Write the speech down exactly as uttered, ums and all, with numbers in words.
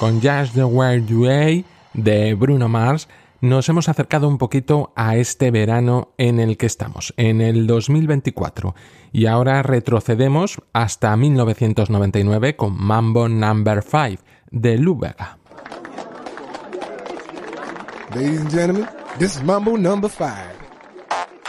con Just the Way You Are de Bruno Mars, nos hemos acercado un poquito a este verano en el que estamos, en el dos mil veinticuatro, y ahora retrocedemos hasta mil novecientos noventa y nueve con Mambo number five de Lou Bega. Ladies and gentlemen, this is Mambo number five.